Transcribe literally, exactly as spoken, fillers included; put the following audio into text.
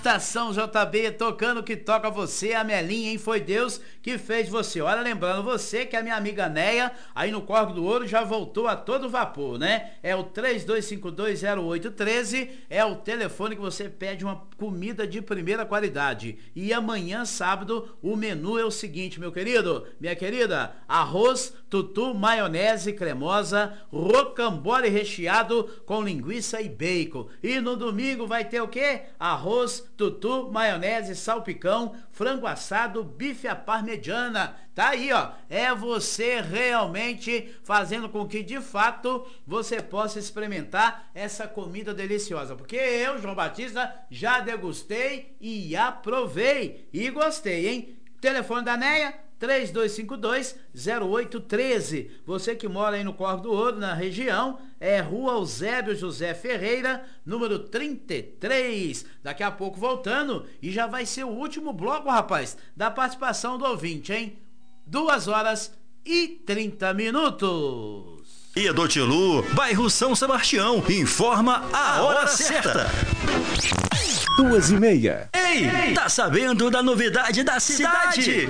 Estação J B, tocando o que toca você, a Melinha, hein? Foi Deus que fez você. Olha, lembrando você que a minha amiga Neia, aí no Corgo do Ouro, já voltou a todo vapor, né? É o três dois cinco dois zero oito um três, é o telefone que você pede uma comida de primeira qualidade. E amanhã, sábado, o menu é o seguinte, meu querido, minha querida: arroz, tutu, maionese cremosa, rocambole recheado com linguiça e bacon. E no domingo vai ter o quê? Arroz, tutu, maionese, salpicão, frango assado, bife à parmegiana. Tá aí, ó. É você realmente fazendo com que, de fato, você possa experimentar essa comida deliciosa. Porque eu, João Batista, já degustei e aprovei. E gostei, hein? Telefone da Neia, três dois cinco dois zero oito um três. Você que mora aí no Corgo do Ouro, na região, é Rua Eusébio José Ferreira, número trinta e três. Daqui a pouco voltando, e já vai ser o último bloco, rapaz, da participação do ouvinte, hein? Duas horas e trinta minutos. E do Tilu, bairro São Sebastião, informa a hora certa. Duas e meia. Ei, tá sabendo da novidade da cidade?